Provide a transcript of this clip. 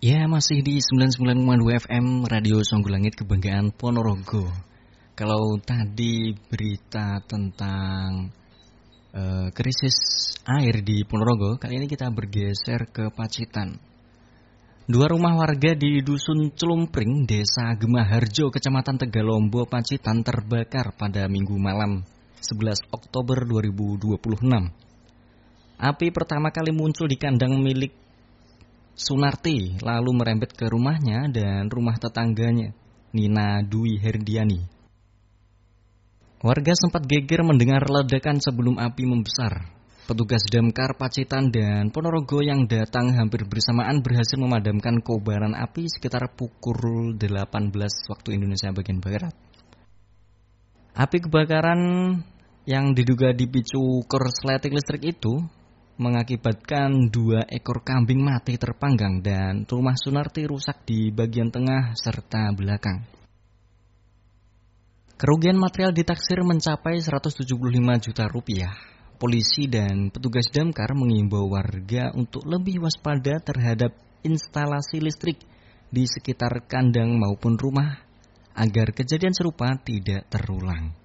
Ya, masih di 99,2 FM Radio Songgolangit Kebanggaan Ponorogo. Kalau tadi berita tentang krisis air di Ponorogo, kali ini kita bergeser ke Pacitan. Dua rumah warga di Dusun Celumpring, Desa Gemaharjo, Kecamatan Tegalombo, Pacitan terbakar pada Minggu malam 11 Oktober 2026. Api pertama kali muncul di kandang milik Sunarti, lalu merembet ke rumahnya dan rumah tetangganya, Nina Dwi Herdiani. Warga sempat geger mendengar ledakan sebelum api membesar. Petugas damkar Pacitan dan Ponorogo yang datang hampir bersamaan berhasil memadamkan kobaran api sekitar pukul 18 waktu Indonesia bagian barat. Api kebakaran yang diduga dipicu korsleting listrik itu mengakibatkan 2 ekor kambing mati terpanggang dan rumah Sunarti rusak di bagian tengah serta belakang. Kerugian material ditaksir mencapai 175 juta rupiah. Polisi dan petugas damkar mengimbau warga untuk lebih waspada terhadap instalasi listrik di sekitar kandang maupun rumah agar kejadian serupa tidak terulang.